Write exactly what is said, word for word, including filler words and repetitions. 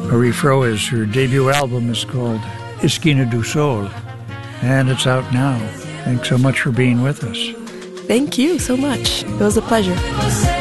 Marie Frois, her debut album is called Esquina do Sol, and it's out now. Thanks so much for being with us. Thank you so much. It was a pleasure.